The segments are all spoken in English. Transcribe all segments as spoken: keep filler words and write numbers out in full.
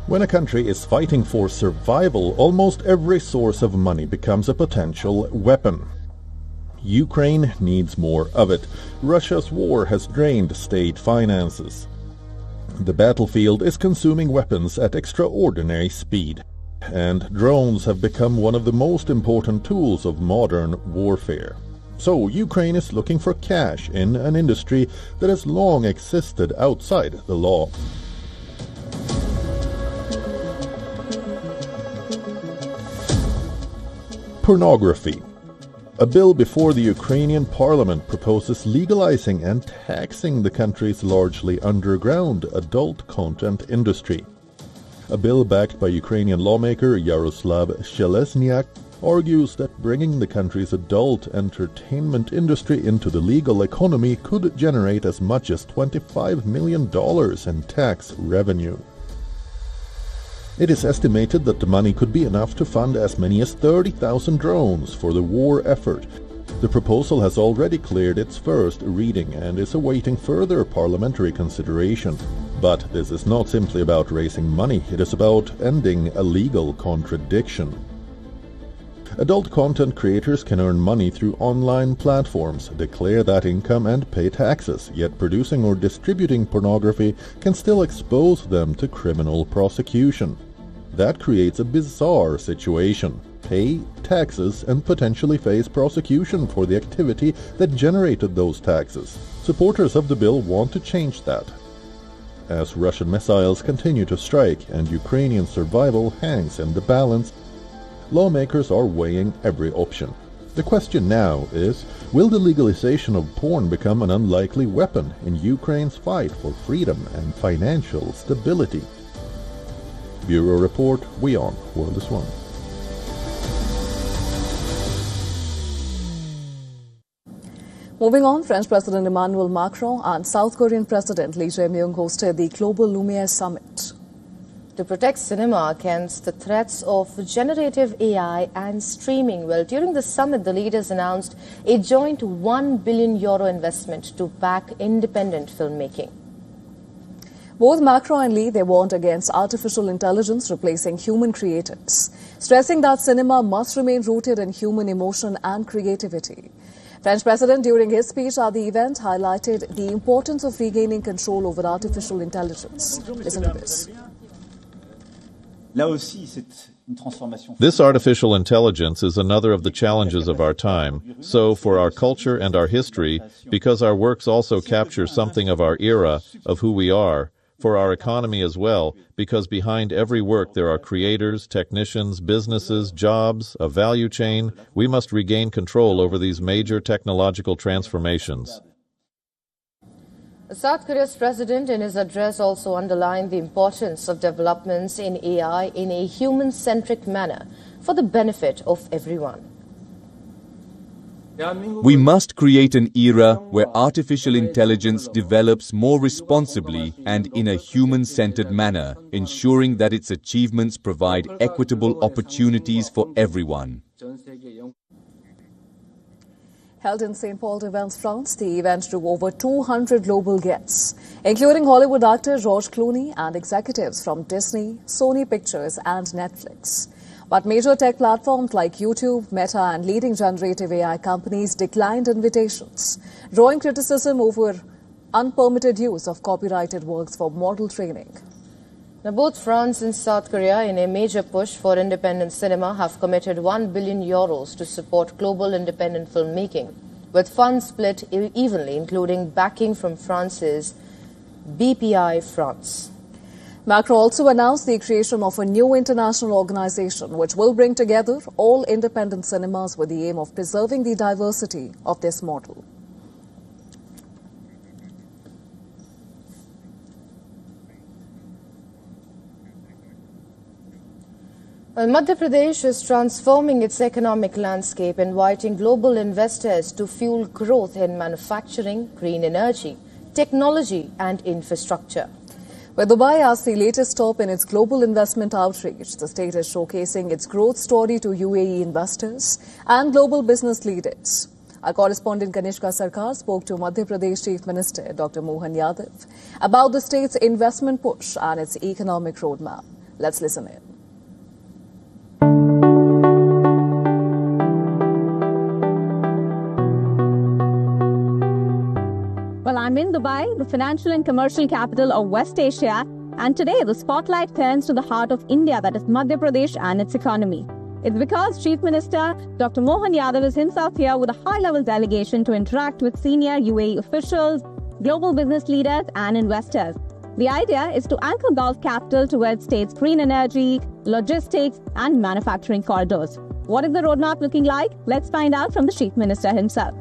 When a country is fighting for survival, almost every source of money becomes a potential weapon. Ukraine needs more of it. Russia's war has drained state finances. The battlefield is consuming weapons at extraordinary speed, and drones have become one of the most important tools of modern warfare. So Ukraine is looking for cash in an industry that has long existed outside the law. Pornography. A bill before the Ukrainian parliament proposes legalizing and taxing the country's largely underground adult content industry. A bill backed by Ukrainian lawmaker Yaroslav Shelesniak argues that bringing the country's adult entertainment industry into the legal economy could generate as much as twenty-five million dollars in tax revenue. It is estimated that the money could be enough to fund as many as thirty thousand drones for the war effort. The proposal has already cleared its first reading and is awaiting further parliamentary consideration. But this is not simply about raising money, it is about ending a legal contradiction. Adult content creators can earn money through online platforms, declare that income and pay taxes, yet producing or distributing pornography can still expose them to criminal prosecution. That creates a bizarre situation. Pay taxes and potentially face prosecution for the activity that generated those taxes. Supporters of the bill want to change that. As Russian missiles continue to strike and Ukrainian survival hangs in the balance, lawmakers are weighing every option. The question now is, will the legalization of porn become an unlikely weapon in Ukraine's fight for freedom and financial stability? Bureau Report, WION, World is One. Moving on, French President Emmanuel Macron and South Korean President Lee Jae-myung hosted the Global Lumiere Summit. To protect cinema against the threats of generative A I and streaming. Well, during the summit, the leaders announced a joint one billion euro investment to back independent filmmaking. Both Macron and Lee, they warned against artificial intelligence replacing human creators, stressing that cinema must remain rooted in human emotion and creativity. French President, during his speech at the event, highlighted the importance of regaining control over artificial intelligence. Listen to this. This artificial intelligence is another of the challenges of our time. So, for our culture and our history, because our works also capture something of our era, of who we are, for our economy as well, because behind every work there are creators, technicians, businesses, jobs, a value chain, we must regain control over these major technological transformations. South Korea's president in his address also underlined the importance of developments in A I in a human-centric manner for the benefit of everyone. We must create an era where artificial intelligence develops more responsibly and in a human-centered manner, ensuring that its achievements provide equitable opportunities for everyone. Held in Saint Paul de Vence, France, the event drew over two hundred global guests, including Hollywood actor George Clooney and executives from Disney, Sony Pictures and Netflix. But major tech platforms like YouTube, Meta and leading generative A I companies declined invitations, drawing criticism over unpermitted use of copyrighted works for model training. Now, both France and South Korea, in a major push for independent cinema, have committed one billion euros to support global independent filmmaking, with funds split evenly, including backing from France's B P I France. Macron also announced the creation of a new international organization which will bring together all independent cinemas with the aim of preserving the diversity of this model. Well, Madhya Pradesh is transforming its economic landscape, inviting global investors to fuel growth in manufacturing, green energy, technology and infrastructure. With Dubai as the latest stop in its global investment outreach, the state is showcasing its growth story to U A E investors and global business leaders. Our correspondent Kanishka Sarkar spoke to Madhya Pradesh Chief Minister Doctor Mohan Yadav about the state's investment push and its economic roadmap. Let's listen in. Well, I'm in Dubai, the financial and commercial capital of West Asia, and today the spotlight turns to the heart of India, that is Madhya Pradesh and its economy. It's because Chief Minister Doctor Mohan Yadav is himself here with a high-level delegation to interact with senior U A E officials, global business leaders and investors. The idea is to anchor Gulf capital towards state's green energy, logistics and manufacturing corridors. What is the roadmap looking like? Let's find out from the Chief Minister himself.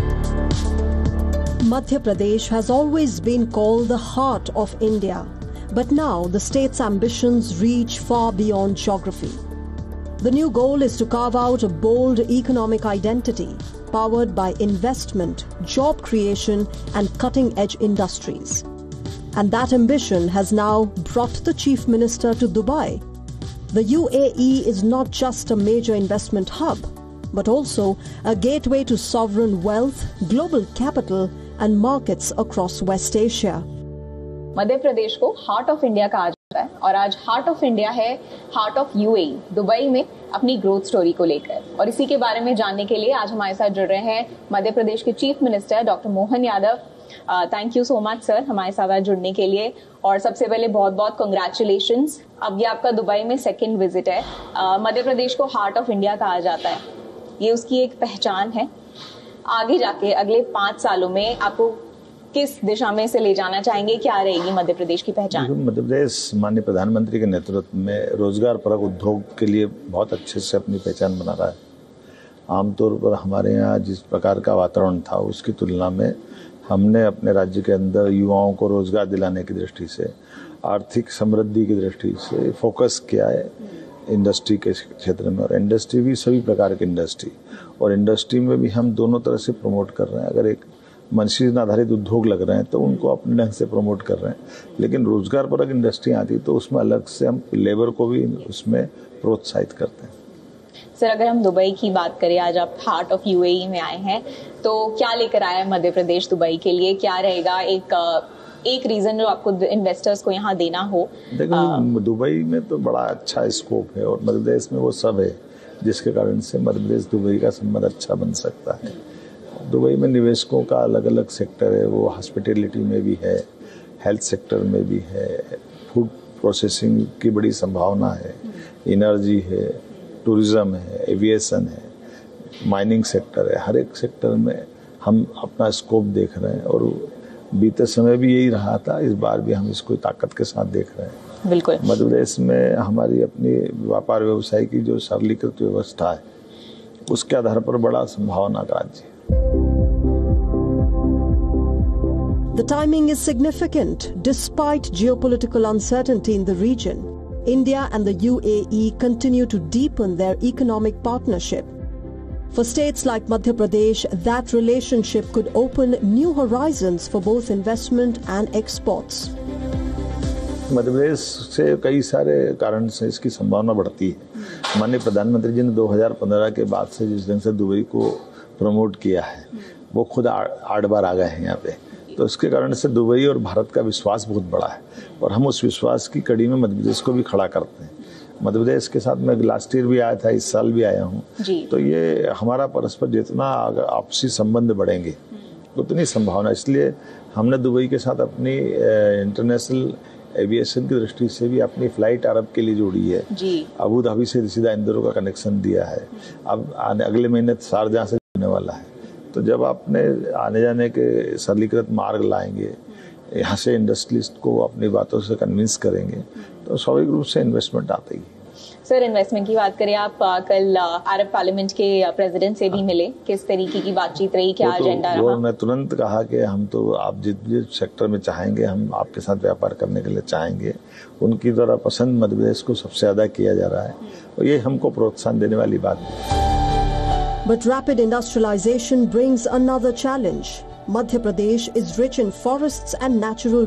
Madhya Pradesh has always been called the heart of India, but now the state's ambitions reach far beyond geography. The new goal is to carve out a bold economic identity powered by investment, job creation and cutting-edge industries. And that ambition has now brought the Chief Minister to Dubai. The U A E is not just a major investment hub, but also a gateway to sovereign wealth, global capital and markets across West Asia. Madhya Pradesh को heart of India कहा जाता है और आज heart of India है heart of UAE Dubai में अपनी growth story को लेकर, और इसी के बारे में जानने के लिए आज हमारे साथ जुड़ रहे हैं मध्य प्रदेश के chief minister doctor Mohan Yadav. Thank you so much sir हमारे साथ जुड़ने के लिए, और सबसे पहले बहुत बहुत कंग्रेचुलेशंस. अब ये आपका दुबई में सेकंड विजिट है. मध्य प्रदेश को हार्ट ऑफ इंडिया कहा जाता है, ये उसकी एक पहचान है. आगे जाके अगले पांच सालों में आपको किस दिशा में से ले जाना चाहेंगे, क्या रहेगी मध्य प्रदेश की पहचान? मध्य प्रदेश माननीय प्रधानमंत्री के नेतृत्व में रोजगार परक उद्योग के लिए बहुत अच्छे से अपनी पहचान बना रहा है. आमतौर पर हमारे यहाँ जिस प्रकार का वातावरण था उसकी तुलना में हमने अपने राज्य के अंदर युवाओं को रोजगार दिलाने की दृष्टि से, आर्थिक समृद्धि की दृष्टि से फोकस किया है इंडस्ट्री के क्षेत्र में. और इंडस्ट्री भी सभी प्रकार की इंडस्ट्री, और इंडस्ट्री में भी हम दोनों तरह से प्रमोट कर रहे हैं. अगर एक मशीन आधारित उद्योग लग रहे हैं तो उनको अपने ढंग से प्रमोट कर रहे हैं, लेकिन रोजगार परक इंडस्ट्री आती तो उसमें अलग से हम लेबर को भी उसमें प्रोत्साहित करते हैं. सर अगर हम दुबई की बात करें, आज आप हार्ट ऑफ यूएई में आए हैं, तो क्या लेकर आया है मध्य प्रदेश दुबई के लिए? क्या रहेगा एक एक रीजन जो आपको इन्वेस्टर्स को यहाँ देना हो? देखो दुबई में तो बड़ा अच्छा स्कोप है और मध्य प्रदेश में वो सब है जिसके कारण से मध्य प्रदेश दुबई का संबंध अच्छा बन सकता है. दुबई में निवेशकों का अलग अलग सेक्टर है, वो हॉस्पिटैलिटी में भी है, हेल्थ सेक्टर में भी है, फूड प्रोसेसिंग की बड़ी संभावना है, एनर्जी है, टूरिज्म है, एविएशन है, माइनिंग सेक्टर है. हर एक सेक्टर में हम अपना स्कोप देख रहे हैं और बीते समय भी यही रहा था, इस बार भी हम इसको ताकत के साथ देख रहे हैं. बिल्कुल. मध्य प्रदेश में हमारी अपनी व्यापार व्यवसाय की जो सरलीकृत व्यवस्था है उसके आधार पर बड़ा संभावना का राज्य. The timing is significant. Despite geopolitical uncertainty in the region, India and the U A E continue to deepen their economic partnership. For states like Madhya Pradesh, that relationship could open new horizons for both investment and exports. Madhya Pradesh से कई सारे कारण से इसकी संभावना बढ़ती है. माननीय प्रधानमंत्री जी ने दो हज़ार पंद्रह के बाद से जिस ढंग से दुबई को प्रमोट किया है, वो खुद आठ बार आ गए हैं यहाँ पे, तो इसके कारण से दुबई और भारत का विश्वास बहुत बड़ा है और हम उस विश्वास की कड़ी में मध्य प्रदेश को भी खड़ा करते हैं. मध्य प्रदेश के साथ मैं लास्ट ईयर भी आया था, इस साल भी आया हूँ, तो ये हमारा परस्पर जितना आपसी संबंध बढ़ेंगे उतनी संभावना. इसलिए हमने दुबई के साथ अपनी इंटरनेशनल एविएशन की दृष्टि से भी अपनी फ्लाइट अरब के लिए जोड़ी है. अबू धाबी से सीधा इंदौर का कनेक्शन दिया है. अब आने अगले महीने शारजाह से जुड़ने वाला है. तो जब आपने आने जाने के सरलीकृत मार्ग लाएंगे, यहाँ से इंडस्ट्रियलिस्ट को अपनी बातों से कन्विंस करेंगे, तो स्वाभाविक रूप से इन्वेस्टमेंट आती है. सर इन्वेस्टमेंट की बात करें, आप कल अरब पार्लियामेंट के प्रेसिडेंट से भी मिले, किस तरीके की बातचीत रही, क्या तो एजेंडा रहा? मैं तुरंत कहा कि हम तो आप जिस जिस सेक्टर में चाहेंगे हम आपके साथ व्यापार करने के लिए चाहेंगे. उनकी द्वारा पसंद मध्य प्रदेश को सबसे ज्यादा किया जा रहा है और ये हमको प्रोत्साहन देने वाली बात है. But rapid industrialization brings another challenge. Madhya Pradesh is rich in forests and natural